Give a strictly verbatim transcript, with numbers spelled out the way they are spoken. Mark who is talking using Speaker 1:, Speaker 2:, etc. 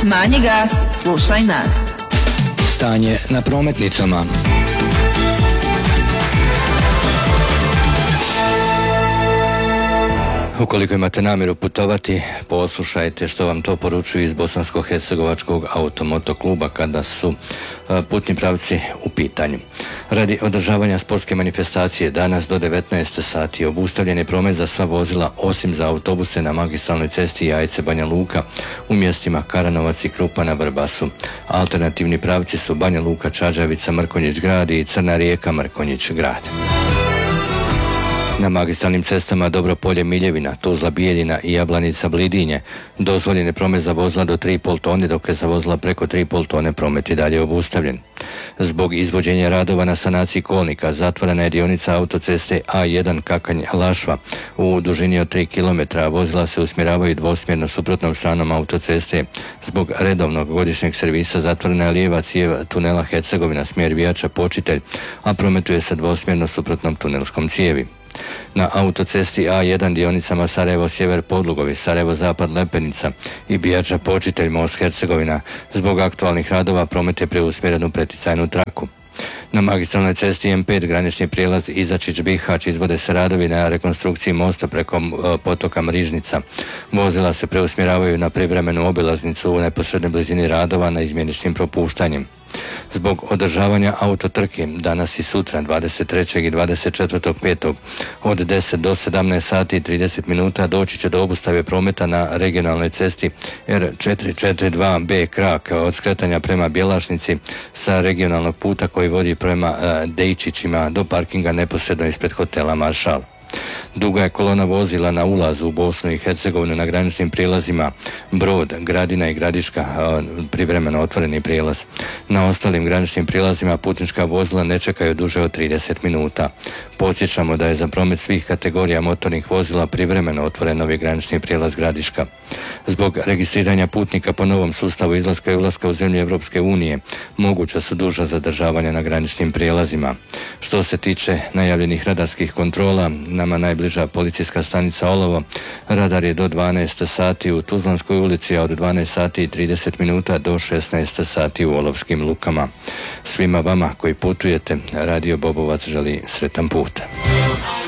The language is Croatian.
Speaker 1: Smanji gas, slušaj nas.
Speaker 2: Stanje na prometnicama. Ukoliko imate namjeru putovati, poslušajte što vam to poručuju iz Bosansko-hercegovačkog automoto kluba kada su putni pravci u pitanju. Radi održavanja sportske manifestacije danas do devetnaest sati obustavljen je promet za sva vozila osim za autobuse na magistralnoj cesti Jajce-Banja Luka u mjestima Karanovac i Krupa na Vrbasu. Alternativni pravci su Banja Luka, Čađavica, Mrkonjić grad i Crna Rijeka, Mrkonjić grad. Na magistralnim cestama Dobropolje, Miljevina, Tuzla, Bijeljina i Jablanica, Blidinje dozvoljen je promet za vozila do tri i pol tone, dok je za vozila preko tri i pol tone promet i dalje obustavljen. Zbog izvođenja radova na sanaciji kolnika zatvorena je dionica autoceste A jedan Kakanj-Lašva u dužini od tri kilometra, a vozila se usmjeravaju dvosmjerno suprotnom stranom autoceste. Zbog redovnog godišnjeg servisa zatvorena je lijeva cijev tunela Hercegovina, smjer Vijača Počitelj, a prometuje se dvosmjerno suprotnom tunelskom cijevi. Na autocesti A jedan dionicama Sarajevo-Sjever Podlugovi, Sarajevo-Zapad Lepenica i Bijača Počitelj most Hercegovina zbog aktualnih radova promet je preusmjeren u preticajnu traku. Na magistralnoj cesti M pet granični prijelaz Izačić-Bihać izvode se radovi na rekonstrukciji mosta preko potoka Mrižnica. Vozila se preusmjeravaju na privremenu obilaznicu u neposrednoj blizini radova na izmjeničnim propuštanjem. Zbog održavanja autotrke danas i sutra dvadeset trećeg i dvadeset četvrtog petog od deset do sedamnaest sati i trideset minuta doći će do obustave prometa na regionalnoj cesti R četiri četiri dva B Krak od skretanja prema Bjelašnici sa regionalnog puta koji vodi prema uh, Dejčićima do parkinga neposredno ispred hotela Maršal. Duga je kolona vozila na ulazu u Bosnu i Hercegovinu na graničnim prijelazima Brod, Gradina i Gradiška, privremeno otvoreni prijelaz. Na ostalim graničnim prijelazima putnička vozila ne čekaju duže od trideset minuta. Podsjećamo da je za promet svih kategorija motornih vozila privremeno otvoren novi granični prijelaz Gradiška. Zbog registriranja putnika po novom sustavu izlaska i ulaska u zemlje Europske unije moguća su duža zadržavanja na graničnim prijelazima. Što se tiče najavljenih radarskih kontrola, nama najbliža policijska stanica Olovo, radar je do dvanaest sati u Tuzlanskoj ulici, a od dvanaest sati i trideset minuta do šesnaest sati u Olovskim lukama. Svima vama koji putujete, Radio Bobovac želi sretan put.